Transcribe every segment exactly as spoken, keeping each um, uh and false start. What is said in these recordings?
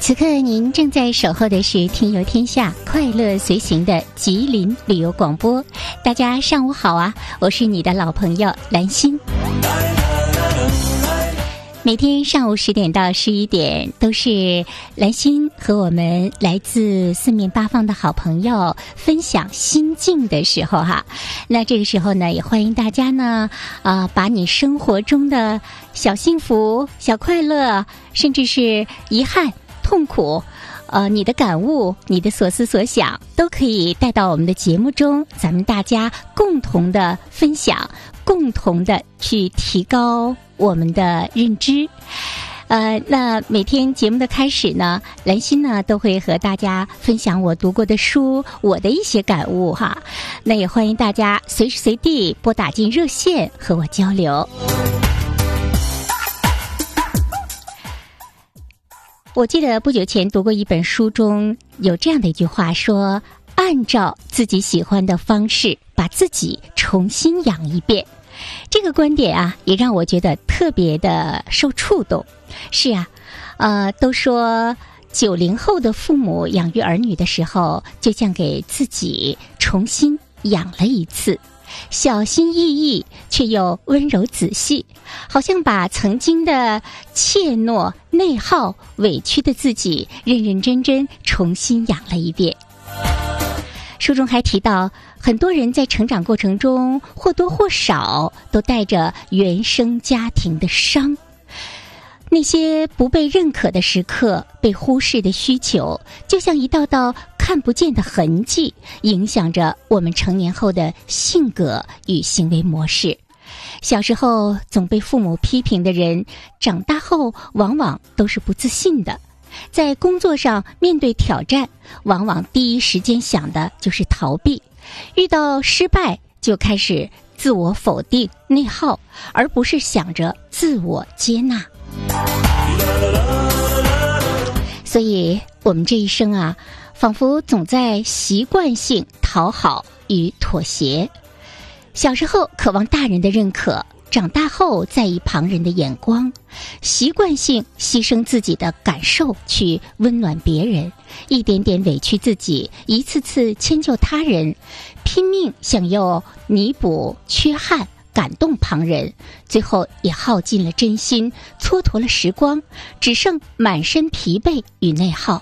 此刻您正在守候的是听游天下快乐随行的吉林旅游广播。大家上午好啊，我是你的老朋友兰心。每天上午十点到十一点都是兰心和我们来自四面八方的好朋友分享心境的时候哈。那这个时候呢，也欢迎大家呢啊、呃，把你生活中的小幸福、小快乐，甚至是遗憾、痛苦，呃，你的感悟、你的所思所想，都可以带到我们的节目中，咱们大家共同的分享，共同的去提高我们的认知。呃，那每天节目的开始呢，兰心呢都会和大家分享我读过的书，我的一些感悟哈。那也欢迎大家随时随地拨打进热线和我交流。我记得不久前读过一本书，中有这样的一句话说，按照自己喜欢的方式把自己重新养一遍。这个观点啊，也让我觉得特别的受触动。是啊，呃，都说九零后的父母养育儿女的时候，就像给自己重新养了一次，小心翼翼却又温柔仔细，好像把曾经的怯懦、内耗、委屈的自己认认真真重新养了一遍。书中还提到，很多人在成长过程中或多或少都带着原生家庭的伤，那些不被认可的时刻，被忽视的需求，就像一道道看不见的痕迹，影响着我们成年后的性格与行为模式。小时候总被父母批评的人，长大后往往都是不自信的。在工作上面对挑战，往往第一时间想的就是逃避，遇到失败就开始自我否定、内耗，而不是想着自我接纳。所以我们这一生啊，仿佛总在习惯性讨好与妥协。小时候渴望大人的认可，长大后在意旁人的眼光，习惯性牺牲自己的感受去温暖别人，一点点委屈自己，一次次迁就他人，拼命想要弥补缺憾，感动旁人，最后也耗尽了真心，蹉跎了时光，只剩满身疲惫与内耗。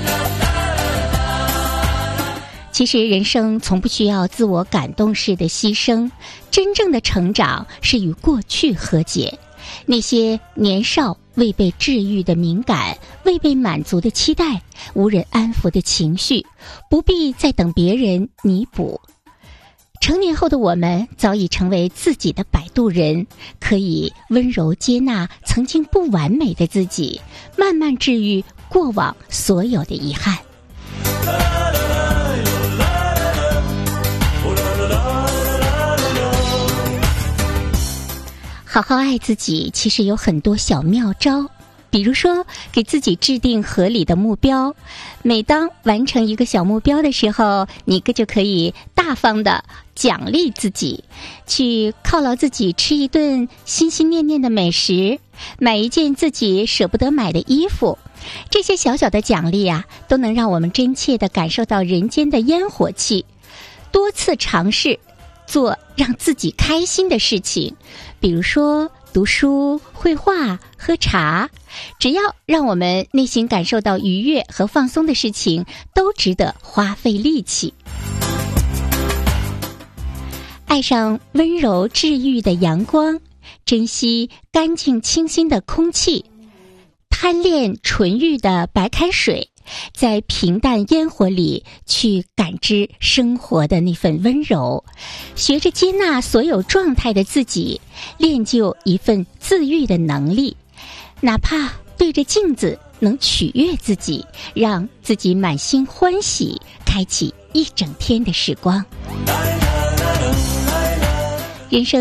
其实人生从不需要自我感动式的牺牲，真正的成长是与过去和解。那些年少未被治愈的敏感，未被满足的期待，无人安抚的情绪，不必再等别人弥补。成年后的我们早已成为自己的摆渡人，可以温柔接纳曾经不完美的自己，慢慢治愈过往所有的遗憾。好好爱自己，其实有很多小妙招。比如说，给自己制定合理的目标，每当完成一个小目标的时候，你就可以大方的奖励自己，去犒劳自己，吃一顿心心念念的美食，买一件自己舍不得买的衣服。这些小小的奖励啊，都能让我们真切地感受到人间的烟火气。多次尝试做让自己开心的事情，比如说读书、绘画、喝茶，只要让我们内心感受到愉悦和放松的事情，都值得花费力气。爱上温柔治愈的阳光，珍惜干净清新的空气，贪恋纯欲的白开水，在平淡烟火里去感知生活的那份温柔，学着接纳所有状态的自己，练就一份自愈的能力，哪怕对着镜子能取悦自己，让自己满心欢喜，开启一整天的时光。人生